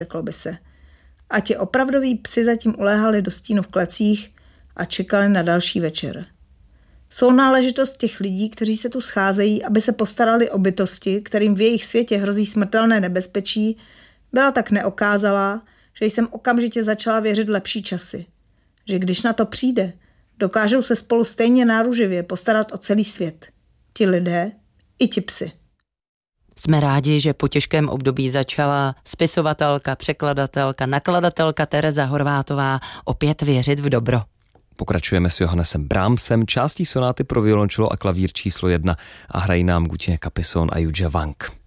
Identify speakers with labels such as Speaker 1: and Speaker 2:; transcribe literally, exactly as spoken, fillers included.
Speaker 1: řeklo by se. A ti opravdoví psi zatím uléhali do stínu v klecích a čekali na další večer. Jsou náležitost těch lidí, kteří se tu scházejí, aby se postarali o bytosti, kterým v jejich světě hrozí smrtelné nebezpečí, byla tak neokázalá, že jsem okamžitě začala věřit v lepší časy. Že když na to přijde, dokážou se spolu stejně náruživě postarat o celý svět. Ti lidé i ti psi.
Speaker 2: Jsme rádi, že po těžkém období začala spisovatelka, překladatelka, nakladatelka Tereza Horvátová opět věřit v dobro.
Speaker 3: Pokračujeme s Johannesem Brahmsem, částí sonáty pro violončelo a klavír číslo jedna a hrají nám Gutierrez Capison a Judge Wang.